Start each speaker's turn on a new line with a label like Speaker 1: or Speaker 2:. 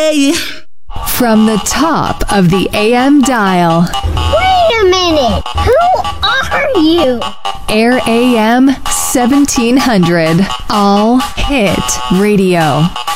Speaker 1: day.
Speaker 2: From the top of the AM dial.
Speaker 3: Wait a minute! Who are you?
Speaker 2: Air AM 1700. All Hit Radio.